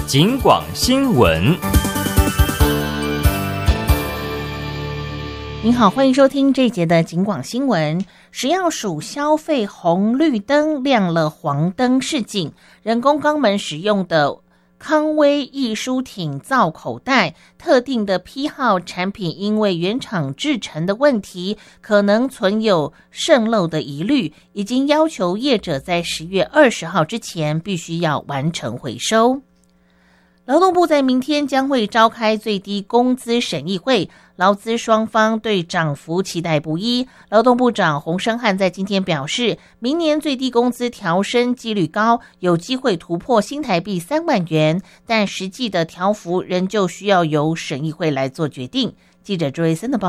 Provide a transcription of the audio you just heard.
警广新闻。 您好，欢迎收听这一节的警广新闻。食药署消费红绿灯亮了黄灯示警，人工肛门使用的康威易舒挺造口袋特定的批号产品，因为原厂制成的问题，可能存有渗漏的疑虑，已经要求业者在10月20号之前必须要完成回收。劳动部在明天将会召开最低工资审议会，劳资双方对涨幅期待不一。劳动部长洪申翰在今天表示，明年最低工资调升几率高，有机会突破新台币3万元，但实际的调幅仍旧需要由审议会来做决定。记者周瑞森的报道。